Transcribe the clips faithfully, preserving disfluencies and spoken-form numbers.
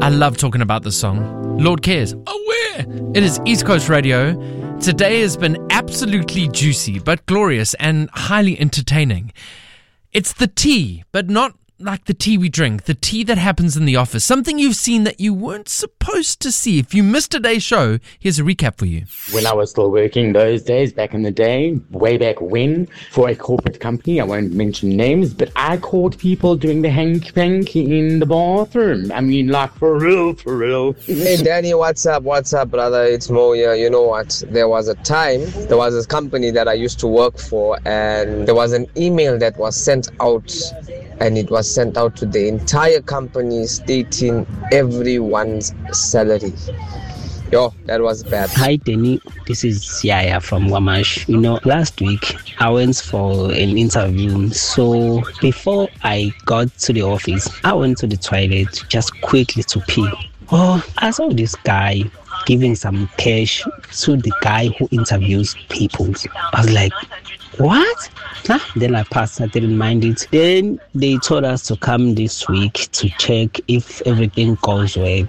I love talking about this song. Lord Cares. Aware. It is East Coast Radio. Today has been absolutely juicy, but glorious and highly entertaining. It's the tea, but not like the tea we drink, the tea that happens in the office, something you've seen that you weren't supposed to see. If you missed today's show, here's a recap for you. When I was still working those days, back in the day, way back when, for a corporate company, I won't mention names, but I caught people doing the hanky-panky in the bathroom. I mean, like, for real, for real. Hey, Danny, what's up? What's up, brother? It's Mo here. You know what? There was a time, there was this company that I used to work for, and there was an email that was sent out, and it was sent out to the entire company stating everyone's salary. Yo, that was bad. Hi, Danny. This is Yaya from Wamash. You know, last week I went for an interview. So before I got to the office, I went to the toilet just quickly to pee. Oh, I saw this guy giving some cash to the guy who interviews people. I was like, what? Huh? Then I passed, I didn't mind it. Then they told us to come this week to check if everything goes well.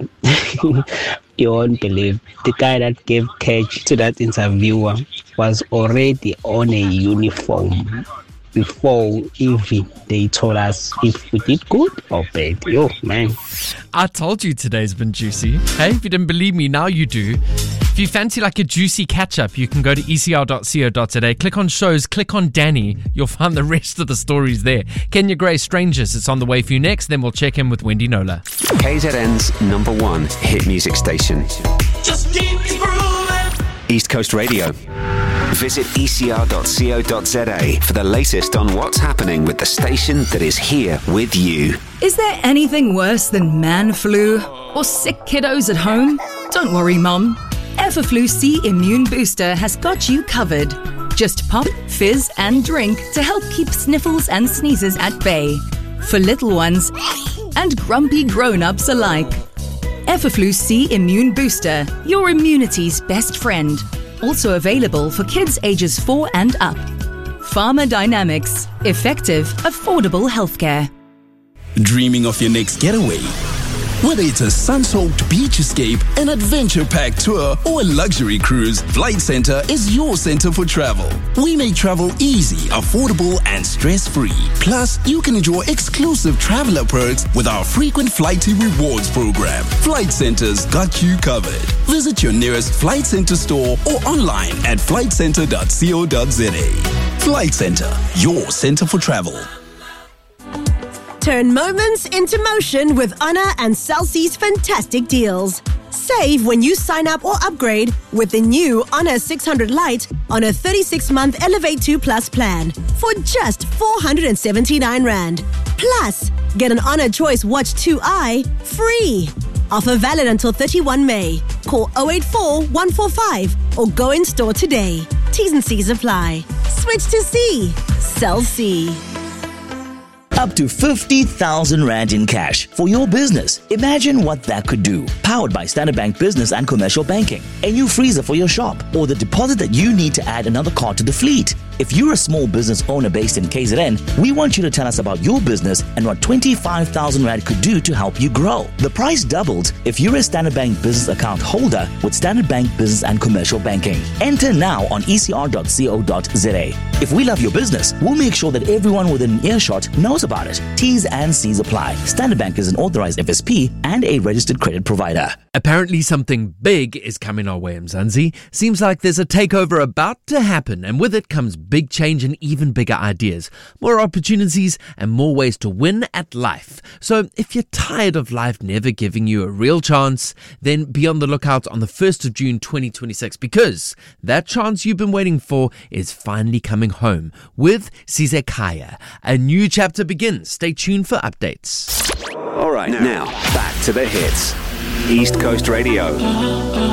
You won't believe, the guy that gave cash to that interviewer was already on a uniform before even they told us if we did good or bad. Yo, man. I told you today's been juicy. Hey, if you didn't believe me, now you do. If you fancy like a juicy catch-up, you can go to e c r dot co dot z a, click on shows, click on Danny. You'll find the rest of the stories there. Kenya Gray, Strangers, it's on the way for you next. Then we'll check in with Wendy Nola. K Z N's number one hit music station. Just keep it rolling. East Coast Radio. Visit e c r dot co dot z a for the latest on what's happening with the station that is here with you. Is there anything worse than man flu or sick kiddos at home? Don't worry, Mum. Everflu C Immune Booster has got you covered. Just pop, fizz and drink to help keep sniffles and sneezes at bay. For little ones and grumpy grown-ups alike. Everflu C Immune Booster, your immunity's best friend. Also available for kids ages four and up. Pharma Dynamics. Effective, affordable healthcare. Dreaming of your next getaway? Whether it's a sun-soaked beach escape, an adventure-packed tour, or a luxury cruise, Flight Centre is your centre for travel. We make travel easy, affordable, and stress-free. Plus, you can enjoy exclusive traveler perks with our frequent Flighty Rewards program. Flight Centre's got you covered. Visit your nearest Flight Centre store or online at flight centre dot co dot z a. Flight Centre, your centre for travel. Turn moments into motion with Honor and Celsey's fantastic deals. Save when you sign up or upgrade with the new Honor six hundred Lite on a thirty-six month Elevate two Plus plan for just four hundred seventy-nine rand. Plus, get an Honor Choice Watch two i free. Offer valid until thirty-first of May. Call oh eight four, one four five or go in store today. T's and C's apply. Switch to C. Celsey. Up to fifty thousand rand in cash for your business. Imagine what that could do. Powered by Standard Bank Business and Commercial Banking. A new freezer for your shop or the deposit that you need to add another car to the fleet. If you're a small business owner based in K Z N, we want you to tell us about your business and what twenty-five thousand rand could do to help you grow. The price doubled if you're a Standard Bank Business account holder with Standard Bank Business and Commercial Banking. Enter now on e c r dot co dot z a. If we love your business, we'll make sure that everyone within earshot knows about it. T's and C's apply. Standard Bank is an authorized F S P and a registered credit provider. Apparently something big is coming our way, Mzansi. Seems like there's a takeover about to happen, and with it comes big change and even bigger ideas, more opportunities and more ways to win at life. So if you're tired of life never giving you a real chance, then be on the lookout on the first of June twenty twenty-six, because that chance you've been waiting for is finally coming home with Sizekaya. A new chapter begins. Stay tuned for updates. All right, now, now back to the hits. East Coast Radio.